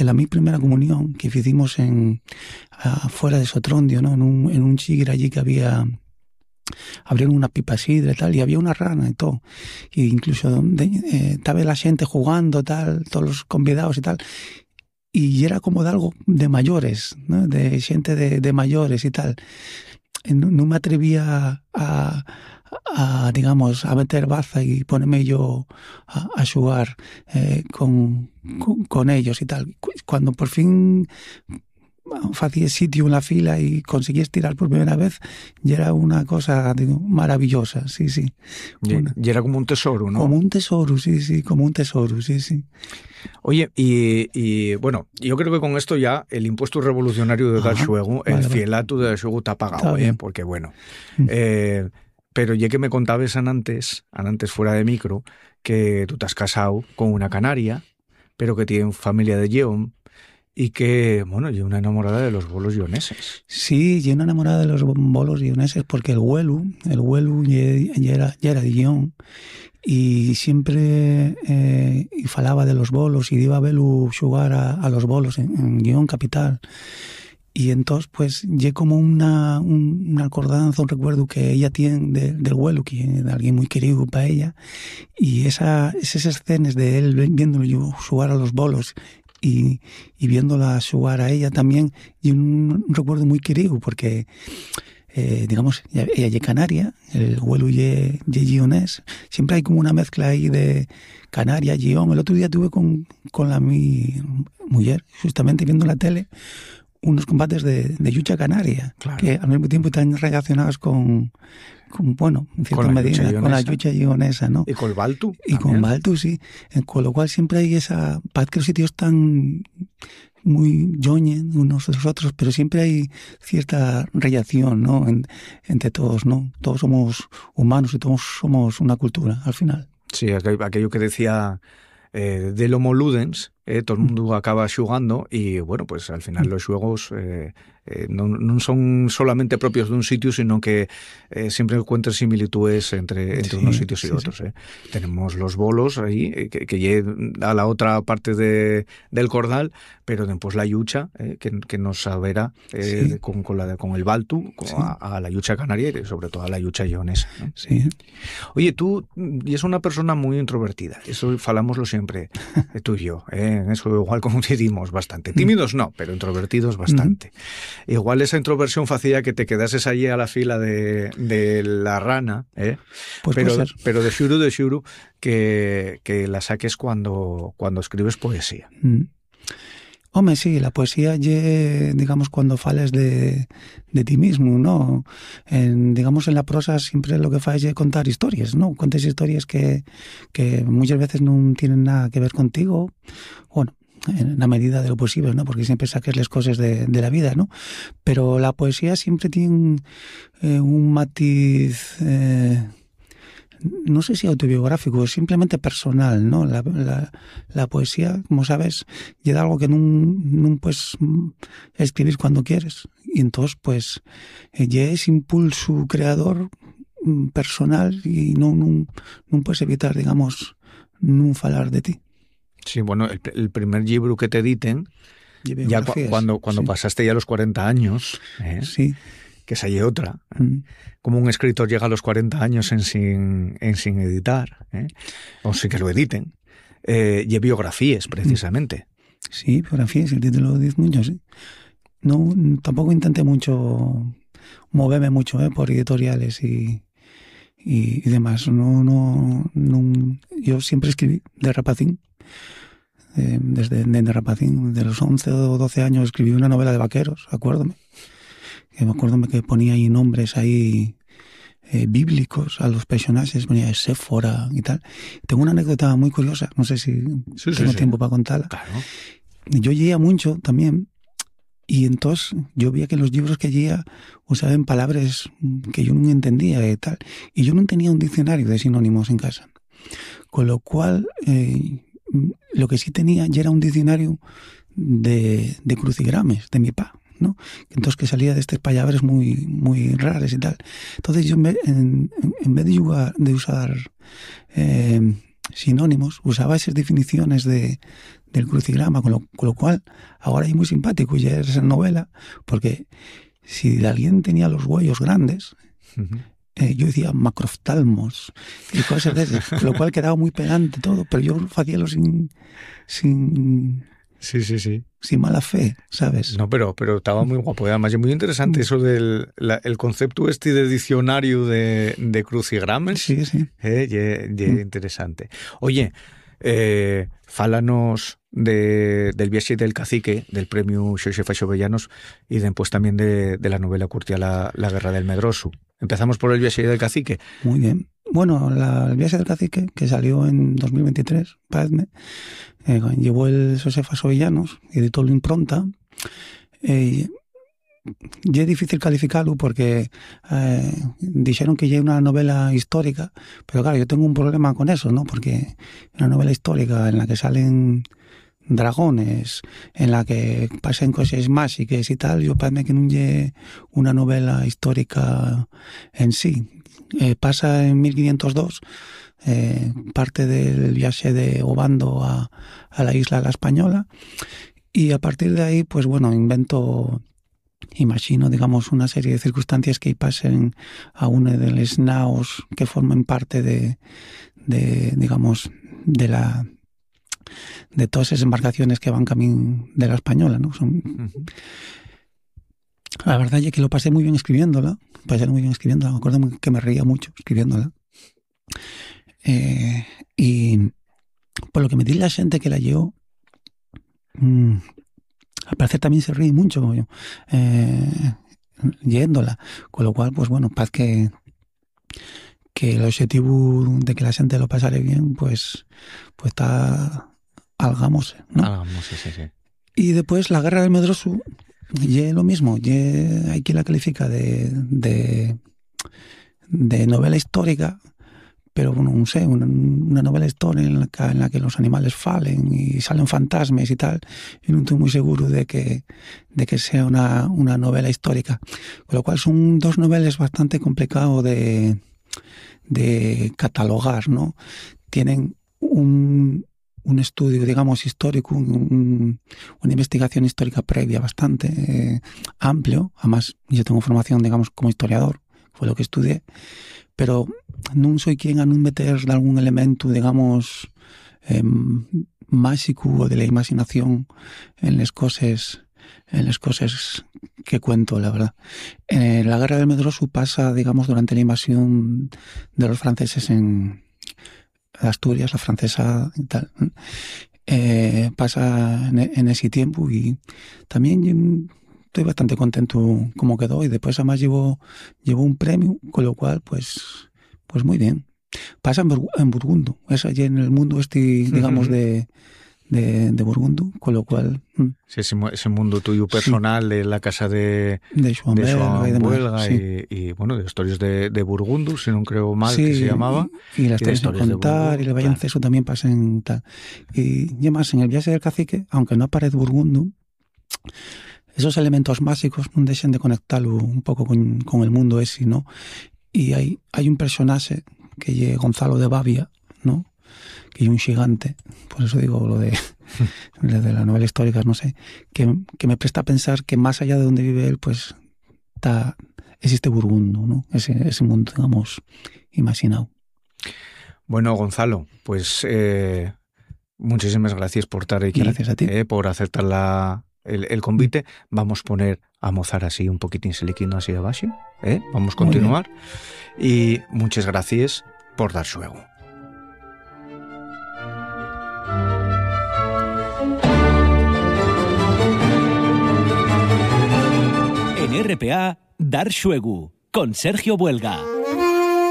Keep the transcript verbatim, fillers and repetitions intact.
que la mi primera comunión que hicimos en afuera de Sotrondio, ¿no? En un, en un chigre allí que había, abrieron una pipa sidra y tal, y había una rana y todo, y incluso donde eh, estaba la gente jugando, tal, todos los convidados y tal, y era como de algo de mayores, ¿no? De gente de, de mayores y tal. No, no me atrevía a, a, a, digamos, a meter baza y ponerme yo a, a jugar eh, con, con, con ellos y tal. Cuando por fin hacía sitio en la fila y conseguí estirar por primera vez, ya era una cosa, digo, maravillosa, sí, sí. Y, una, y era como un tesoro, ¿no? Como un tesoro, sí, sí, como un tesoro, sí, sí. Oye, y, y bueno, yo creo que con esto ya el impuesto revolucionario de Ajá, del xuego, vale, el vale. fielato del xuego está pagado, Está eh? bien. Porque bueno, Mm. eh, pero ya que me contabas antes, antes fuera de micro, que tú te has casado con una canaria, pero que tiene familia de Lleón, y que, bueno, y una enamorada de los bolos leoneses. Sí, y una enamorada de los bolos leoneses porque el huelu, el huelu ya, ya era, ya era de Guión y siempre eh, y falaba de los bolos y iba a verlo jugar a, a los bolos en, en Guión capital. Y entonces, pues, ya como una, un, una acordanza, un recuerdo que ella tiene de, del huelu, que es alguien muy querido para ella, y esa, esas escenas de él viéndolo jugar a los bolos y, y viéndola jugar a ella también, y un, un recuerdo muy querido, porque, eh, digamos, ella es canaria, el huelu es guionés, siempre hay como una mezcla ahí de Canaria, Guión. El otro día tuve con, con la mi mujer, justamente viendo la tele, unos combates de, de lucha canaria, claro, que al mismo tiempo están relacionados con, con bueno, en cierta con la medida, lucha con la lucha guionesa, ¿no? Y con el Baltu. Y también. con Baltu, sí. Con lo cual siempre hay esa... Paz que los sitios están muy yoñen unos de los otros, pero siempre hay cierta relación, ¿no? En, entre todos, ¿no? Todos somos humanos y todos somos una cultura, al final. Sí, aquello que decía eh, del Homo Ludens, eh, todo el mundo acaba xugando y, bueno, pues al final los xuegos eh, eh, no, no son solamente propios de un sitio, sino que eh, siempre encuentran similitudes entre, entre Sí, unos sitios y sí, otros. sí. Eh. Tenemos los bolos ahí, eh, que, que llegan a la otra parte de, del cordal, pero después la yucha, eh, que, que nos saberá eh, Sí. con, con, la, con el Baltu, con, Sí. a, a la yucha canaria y sobre todo a la yucha leonesa, ¿no? Sí. Oye, tú y es una persona muy introvertida, eso falámoslo siempre, eh, tú y yo, eh, en eso igual coincidimos bastante. Tímidos no, pero introvertidos bastante. Mm. Igual esa introversión hacía que te quedases allí a la fila de, de la rana, eh, Pues pero, puede ser. pero de xuru, de xuru, que, que la saques cuando, cuando escribes poesía. Mm. Home, sí, la poesía lle, digamos, cuando fales de, de ti mismo, ¿no? En, digamos, en la prosa siempre lo que fas es contar historias, ¿no? Cuentas historias que, que muchas veces no tienen nada que ver contigo, bueno, en la medida de lo posible, ¿no? Porque siempre saques las cosas de, de la vida, ¿no? Pero la poesía siempre tiene eh, un matiz... Eh, no sé si autobiográfico, simplemente personal, ¿no? La, la, la poesía, como sabes, llega algo que no, no puedes escribir cuando quieres. Y entonces, pues, ya es impulso creador personal y no, no, no puedes evitar, digamos, no falar de ti. Sí, bueno, el, el primer libro que te editen, ya cu cuando, cuando sí. pasaste ya los cuarenta años, ¿eh? Sí. Que esa hay otra. Mm. Como un escritor llega a los cuarenta años en sin, en sin editar, ¿eh? O sin que lo editen. Eh, y biografías, precisamente. Sí, biografías, el título dice mucho, sí. No, tampoco intenté mucho moverme mucho, ¿eh? Por editoriales y, y, y demás. No, no, no, yo siempre escribí de rapacín. Eh, desde de, de rapacín, de los once o doce años escribí una novela de vaqueros, acuérdame. Que me acuerdo que ponía ahí nombres ahí eh, bíblicos a los personajes, ponía Séfora y tal. Tengo una anécdota muy curiosa, no sé si sí, tengo sí, tiempo sí. para contarla. Claro. Yo leía mucho también y entonces yo veía que los libros que leía usaban palabras que yo no entendía y tal. Y yo no tenía un diccionario de sinónimos en casa. Con lo cual, eh, lo que sí tenía ya era un diccionario de, de crucigrames de mi pa, ¿no? Entonces que salía de estas palabras muy, muy raras y tal. Entonces yo en, en, en vez de, jugar, de usar eh, sinónimos, usaba esas definiciones de, del crucigrama, con lo, con lo cual ahora es muy simpático ya esa novela, porque si alguien tenía los huellos grandes, uh-huh. eh, yo decía macroftalmos y cosas de esas, con lo cual quedaba muy pedante todo, pero yo hacía sin... sin Sí, sí, sí. Sin mala fe, ¿sabes? No, pero, pero estaba muy guapo. Además, es muy interesante eso del la, el concepto este de diccionario de, de crucigramas. Sí, sí. Eh, ye, ye mm. interesante. Oye, eh, fálanos de, del viaje del cacique, del premio Xosefa Xovellanos, y después también de, de la novela curtia la, la Guerra del Medrosu. Empezamos por el viaje del cacique. Muy bien. Bueno, la, el viaje del cacique, que salió en dos mil veintitrés, padme, eh, llevó el Xosefa Xovellanos, editó la impronta. Eh, y es difícil calificarlo porque eh, dijeron que ya es una novela histórica, pero claro, yo tengo un problema con eso, ¿no? Porque es una novela histórica en la que salen dragones, en la que pasan cosas mágicas y tal, yo parece que no es una novela histórica en sí. Eh, pasa en mil quinientos dos, eh, parte del viaje de Obando a, a la isla La Española, y a partir de ahí, pues bueno, invento, imagino, digamos, una serie de circunstancias que pasen a uno de los naos que forman parte de, de digamos, de la de todas esas embarcaciones que van camino de La Española, ¿no? Son... Uh-huh. La verdad es que lo pasé muy bien escribiéndola, pasé muy bien escribiéndola, me acuerdo que me reía mucho escribiéndola. Eh, y por lo que me dice la gente que la llevó, mmm, al parecer también se ríe mucho como yo, eh, leyéndola, con lo cual, pues bueno, paz que que el objetivo de que la gente lo pasare bien, pues pues está algámose, ¿no? Algámose, sí, sí. Y después la Guerra del Medrosu, y lo mismo, y hay quien la califica de, de, de novela histórica, pero bueno, no sé, una, una novela histórica en la, que, en la que los animales falen y salen fantasmas y tal, y no estoy muy seguro de que, de que sea una, una novela histórica. Con lo cual son dos novelas bastante complicadas de, de catalogar, ¿no? Tienen un... un estudio, digamos, histórico, un, una investigación histórica previa bastante eh, amplio. Además, yo tengo formación, digamos, como historiador, fue lo que estudié, pero no soy quien a no meter algún elemento, digamos, eh, mágico o de la imaginación en las cosas, en las cosas que cuento, la verdad. Eh, la Guerra del Medrosu pasa, digamos, durante la invasión de los franceses en Asturias, la francesa y tal, eh, pasa en, en ese tiempo, y también estoy bastante contento como quedó, y después además llevo, llevo un premio, con lo cual pues, pues muy bien. Pasa en, Bur en Burgundo, es allí en el mundo este, digamos, uh-huh. de, de, de Burgundo, con lo cual... Sí, ese, ese mundo tuyo personal, sí, de la casa de, de Joan de Joan Belga, Belga sí. y, y, bueno, de historias de, de Burgundo, si no creo mal, sí, que se llamaba. Y, y las historias de contar, y el Vallanceso claro. También pasan tal. Y, y además, en el viaje del cacique, aunque no aparece Burgundo, esos elementos básicos no dejan de conectarlo un poco con, con el mundo ese, ¿no? Y hay, hay un personaje que es Gonzalo de Bavia, ¿no? Que es un gigante, por eso digo lo de, de la novela histórica, no sé, que, que me presta a pensar que más allá de donde vive él, pues está, existe Burgundo, ¿no? Ese, ese mundo, digamos, imaginado. Bueno, Gonzalo, pues eh, muchísimas gracias por estar aquí. Gracias a ti. Eh, por aceptar la, el, el convite. Vamos a poner a mozar así un poquitín seliquino así abajo, ¿eh? Vamos a continuar. Y muchas gracias por dar juego. En R P A, Dar Xuegu, con Sergio Buelga.